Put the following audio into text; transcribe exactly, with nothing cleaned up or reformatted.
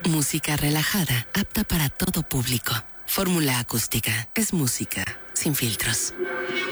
Música relajada, apta para todo público. Fórmula acústica es música sin filtros.